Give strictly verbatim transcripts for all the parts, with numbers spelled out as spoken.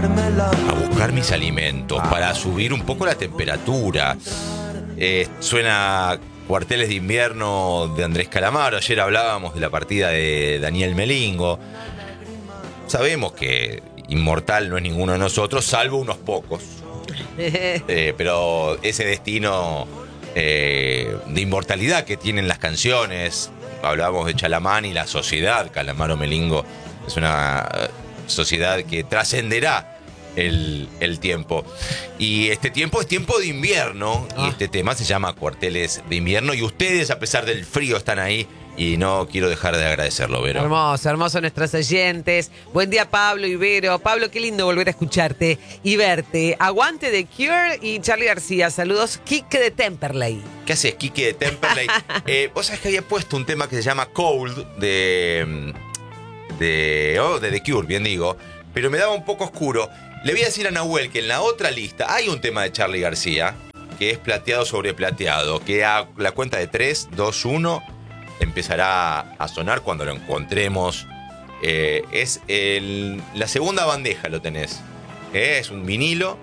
a buscar mis alimentos para subir un poco la temperatura. Eh, suena Cuarteles de Invierno de Andrés Calamaro. Ayer hablábamos de la partida de Daniel Melingo. Sabemos que inmortal no es ninguno de nosotros, salvo unos pocos. Eh, pero ese destino eh, de inmortalidad que tienen las canciones, hablábamos de Chalamán y la sociedad, Calamaro Melingo, es una sociedad que trascenderá el, el tiempo. Y este tiempo es tiempo de invierno, ah. y este tema se llama Cuarteles de Invierno, y ustedes, a pesar del frío, están ahí. Y no quiero dejar de agradecerlo, Vero. Hermoso, hermoso nuestros oyentes. Buen día, Pablo y Vero. Pablo, qué lindo volver a escucharte y verte. Aguante de Cure y Charly García. Saludos, Quique de Temperley. ¿Qué haces, Quique de Temperley? eh, Vos sabés que había puesto un tema que se llama Cold de... De, oh, de The Cure, bien digo. Pero me daba un poco oscuro. Le voy a decir a Nahuel que en la otra lista hay un tema de Charly García que es Plateado sobre Plateado, que a la cuenta de tres, dos, uno... empezará a sonar cuando lo encontremos. Eh, es el, la segunda bandeja, lo tenés. Eh, es un vinilo.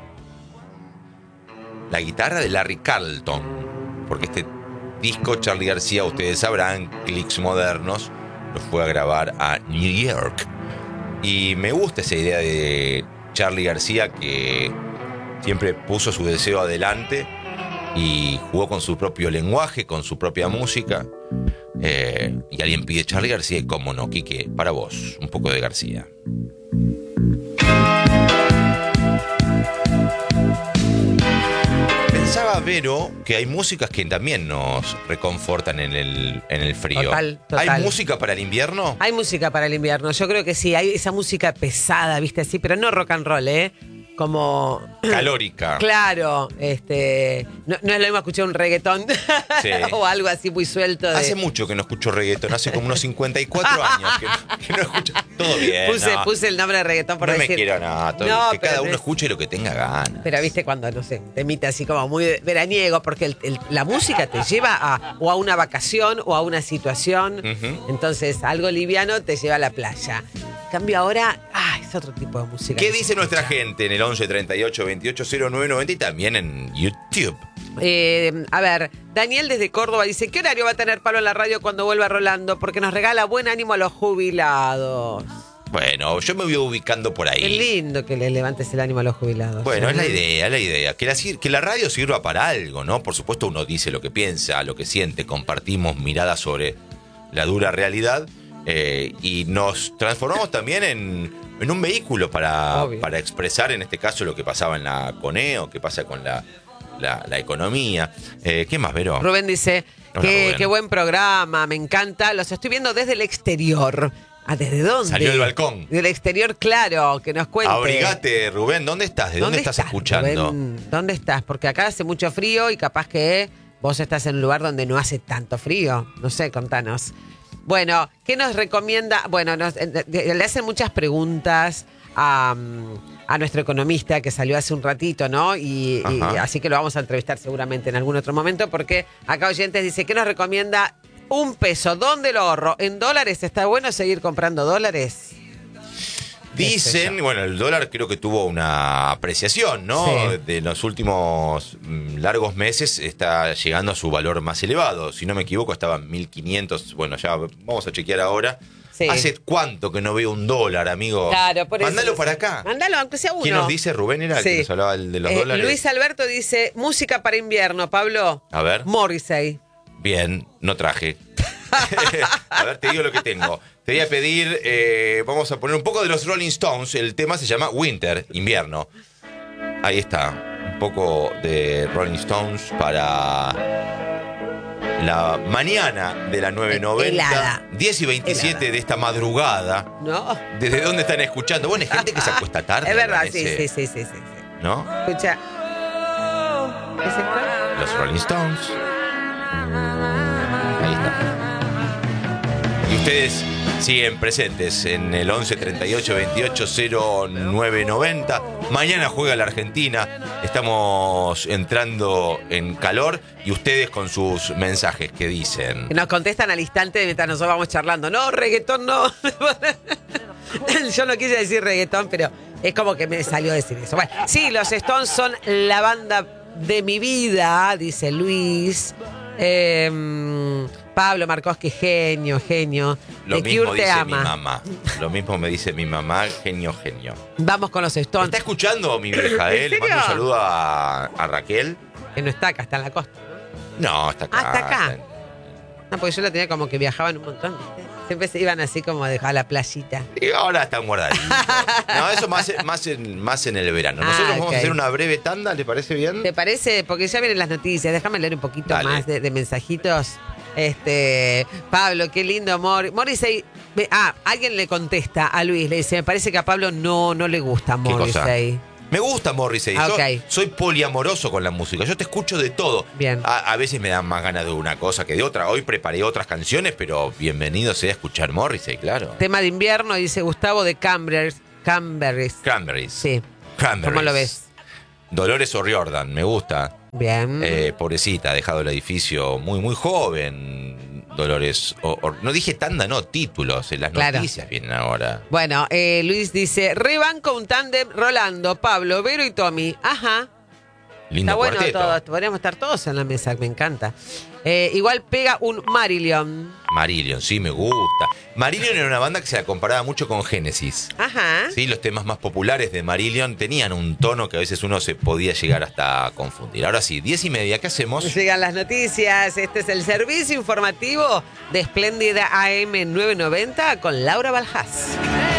La guitarra de Larry Carlton. Porque este disco, Charly García, ustedes sabrán, clics modernos, lo fue a grabar a New York. Y me gusta esa idea de Charly García, que siempre puso su deseo adelante y jugó con su propio lenguaje, con su propia música. Eh, y alguien pide Charly García, y cómo no, Quique, para vos, un poco de García. Pensaba, Vero, que hay músicas que también nos reconfortan en el, en el frío. Total, total. ¿Hay música para el invierno? Hay música para el invierno, yo creo que sí. Hay esa música pesada, viste, así, pero no rock and roll, ¿eh? Como... calórica. Claro, este no, no es lo mismo escuchar un reggaetón, sí, o algo así muy suelto. De... Hace mucho que no escucho reggaetón, hace como unos cincuenta y cuatro años que, que no escucho. Todo bien. Puse, no. puse el nombre de reggaetón por no decir. No me quiero nada, todo, no, que cada uno es... escuche lo que tenga ganas. Pero viste cuando, no sé, te emite así como muy veraniego, porque el, el, la música te lleva a o a una vacación o a una situación. Uh-huh. Entonces, algo liviano te lleva a la playa. Cambio ahora, ah, es otro tipo de música. ¿Qué dice nuestra gente en el once treinta y ocho veintiocho cero nueve noventa y también en YouTube? Eh, a ver, Daniel desde Córdoba dice, ¿qué horario va a tener Pablo en la radio cuando vuelva Rolando? Porque nos regala buen ánimo a los jubilados. Bueno, yo me voy ubicando por ahí. Qué lindo que le levantes el ánimo a los jubilados. Bueno, ¿sí? Es la idea, es la idea. Que la, que la radio sirva para algo, ¿no? Por supuesto, uno dice lo que piensa, lo que siente, compartimos miradas sobre la dura realidad. Eh, y nos transformamos también en, en un vehículo para, para expresar, en este caso, lo que pasaba en la Coneo, qué pasa con la, la, la economía. Eh, ¿Qué más, Vero? Rubén dice, que, qué buen programa, me encanta. Los estoy viendo desde el exterior. ¿Ah, desde dónde? Salió del balcón. Del exterior, claro, que nos cuente. Abrigate, Rubén, ¿dónde estás? ¿De dónde, dónde estás, estás escuchando? Rubén? ¿Dónde estás? Porque acá hace mucho frío y capaz que vos estás en un lugar donde no hace tanto frío. No sé, contanos. Bueno, ¿qué nos recomienda? Bueno, nos, le hacen muchas preguntas a, a nuestro economista que salió hace un ratito, ¿no? Y, y así que lo vamos a entrevistar seguramente en algún otro momento, porque acá oyentes dice, ¿qué nos recomienda? Un peso, ¿dónde lo ahorro? ¿En dólares? ¿Está bueno seguir comprando dólares? Dicen, bueno, el dólar creo que tuvo una apreciación, ¿no? Sí. De los últimos largos meses está llegando a su valor más elevado. Si no me equivoco, estaba en mil quinientos. Bueno, ya vamos a chequear ahora. Sí. ¿Hace cuánto que no veo un dólar, amigo? Claro, por Mándalo eso. para acá. Mándalo, aunque sea uno. ¿Quién nos dice? Rubén era el sí. que nos hablaba de los eh, dólares. Luis Alberto dice, música para invierno, Pablo. A ver. Morrissey. Bien, no traje. A ver, te digo lo que tengo. Te voy a pedir, eh, vamos a poner un poco de los Rolling Stones. El tema se llama Winter, invierno. Ahí está, un poco de Rolling Stones para la mañana de la nueve noventa. Helada. diez y veintisiete Helada. De esta madrugada. No. ¿Desde dónde están escuchando? Bueno, hay gente que se acuesta tarde. Es verdad, sí, sí, sí, sí, sí. ¿No? Escucha. ¿Es esto? Los Rolling Stones. Ahí está. Y ustedes siguen presentes en el once treinta y ocho veintiocho cero nueve noventa. Mañana juega la Argentina. Estamos entrando en calor y ustedes con sus mensajes que dicen. Nos contestan al instante mientras nosotros vamos charlando. No, reggaetón no. Yo no quise decir reggaetón, pero Es como que me salió a decir eso. Bueno, sí, los Stones son la banda de mi vida, dice Luis. Eh, Pablo Marcoschi, genio, genio. Lo The mismo Cure te dice ama. mi mamá. Lo mismo me dice mi mamá, genio, genio. Vamos con los Stones. ¿Está escuchando mi vieja, eh? ¿En Le mando un serio? saludo a, a Raquel. Que no está acá, está en la costa. No, está acá. Ah, está acá. Está- No, porque yo la tenía como que viajaban un montón, ¿viste? Siempre se iban así como a dejar la playita. Y ahora están guardaditos. No, eso más, más, en, más en el verano. Nosotros Ah, vamos ok. a hacer una breve tanda, ¿le parece bien? ¿Te parece? Porque ya vienen las noticias. Déjame leer un poquito Dale. más de, de mensajitos. Este, Pablo, qué lindo, Mor Morrissey. me- Ah, alguien le contesta a Luis, le dice, me parece que a Pablo no, no le gusta ¿Qué cosa? Morrissey. Me gusta Morrissey. Ah, Yo ok. soy poliamoroso con la música. Yo te escucho de todo. Bien. A, a veces me dan más ganas de una cosa que de otra. Hoy preparé otras canciones, pero bienvenido sea a escuchar Morrissey, claro. Tema de invierno, dice Gustavo de Cambridge. Cambridge. Cranberries. Sí. Cranberries. ¿Cómo lo ves? Dolores O'Riordan, me gusta. Bien. Eh, pobrecita, ha dejado el edificio muy, muy joven. Dolores. O- o- no dije tanda, no, títulos. En las Claro. noticias vienen ahora. Bueno, eh, Luis dice, rebanco un tándem Rolando, Pablo, Vero y Tommy. Ajá. Lindo Está bueno cuarteto. todo. Podríamos estar todos en la mesa, me encanta. Eh, igual pega un Marillion. Marillion, sí, me gusta. Marillion era una banda que se la comparaba mucho con Genesis. Ajá. Sí, los temas más populares de Marillion tenían un tono que a veces uno se podía llegar hasta a confundir. Ahora sí, diez y media, ¿qué hacemos? Llegan las noticias. Este es el servicio informativo de Espléndida A M novecientos noventa con Laura Baljás.